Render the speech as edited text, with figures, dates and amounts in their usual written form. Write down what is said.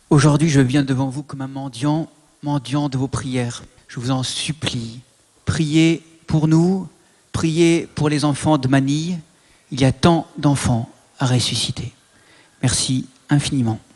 Aujourd'hui, je viens devant vous comme un mendiant, mendiant de vos prières. Je vous en supplie, priez pour nous, priez pour les enfants de Manille. Il y a tant d'enfants à ressusciter. Merci infiniment.